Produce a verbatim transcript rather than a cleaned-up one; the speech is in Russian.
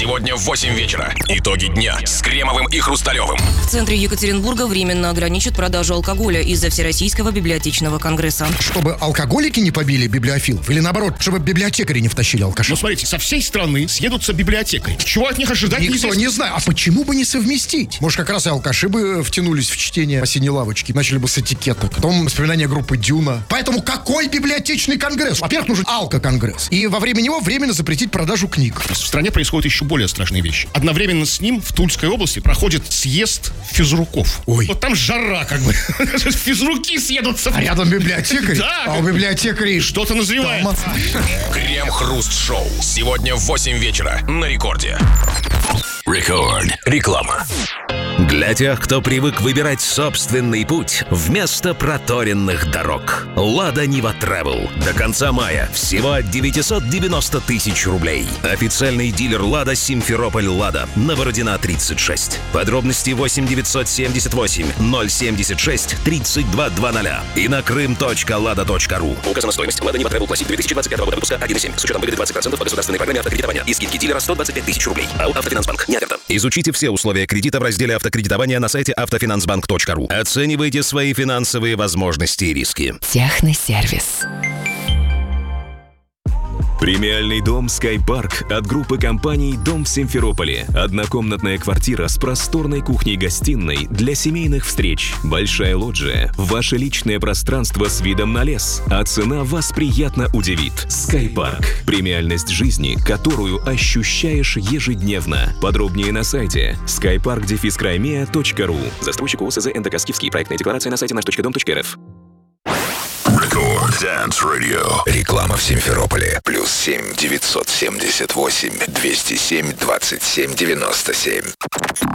Сегодня в восемь вечера. Итоги дня с Кремовым и Хрусталевым. В центре Екатеринбурга временно ограничат продажу алкоголя из-за Всероссийского библиотечного конгресса. Чтобы алкоголики не побили библиофилов? Или наоборот, чтобы библиотекари не втащили алкаши? Ну, смотрите, со всей страны съедутся библиотекари. Чего от них ожидать Никто неизвестно. не знает. А почему бы не совместить? Может, как раз и алкаши бы втянулись в чтение «Осенней лавочки», начали бы с этикета. Потом воспоминания группы «Дюна». Поэтому какой библиотечный конгресс? Во-первых, нужен алко-конгресс. И во время него временно запретить продажу книг. В стране происходят еще более страшные вещи. Одновременно с ним в Тульской области проходит съезд физруков. Ой. Вот там жара, как бы. Физруки съедутся. А рядом библиотекарь? Да. А у библиотекарей что-то назревает. Крем-хруст-шоу. Сегодня в восемь вечера на Рекорде. Рекорд. Реклама. Для тех, кто привык выбирать собственный путь вместо проторенных дорог. «Лада Нива Travel». До конца мая всего девятьсот девяносто тысяч рублей. Официальный дилер «Лада» Симферополь «Лада». На Бородина тридцать шесть. Подробности восемь девятьсот семьдесят восемь ноль семьдесят шесть тридцать два двадцать. И на крым точка лада точка ру. Указана стоимость. «Лада Нива Travel Classic» две тысячи двадцать пятого года выпуска один и семь. С учетом выгоды двадцать процентов по государственной программе автокредитования. И скидки дилера сто двадцать пять тысяч рублей. АО «Автофинансбанк». Не оферта. Изучите все условия кредита в разделе автокредитования на сайте автофинансбанк точка ру. Оценивайте свои финансовые возможности и риски. Техносервис. Премиальный дом «Скайпарк» от группы компаний «Дом в Симферополе». Однокомнатная квартира с просторной кухней-гостиной для семейных встреч. Большая лоджия. Ваше личное пространство с видом на лес. А цена вас приятно удивит. «Скайпарк». Премиальность жизни, которую ощущаешь ежедневно. Подробнее на сайте скайпарк дефис краймея точка ру. Застройщик ОСЗ НДК «Скифский». Проектная декларация на сайте наш точка дом точка рф. Рекорд Dance Radio. Реклама в Симферополе. Плюс семь девятьсот семьдесят восемь двести семь двадцать семь девяносто семь.